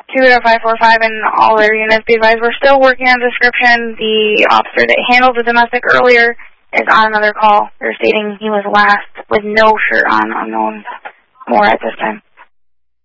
2-545 and all their units, be advised, we're still working on description. The officer that handled the domestic earlier is on another call. They're stating he was last with no shirt on, unknown more at this time.